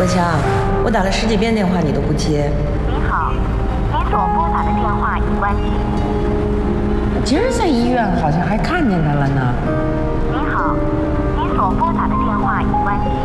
国强，我打了10几遍电话你都不接。 您好，您所拨打的电话已关机。 今儿在医院好像还看见他了呢。 您好，您所拨打的电话已关机。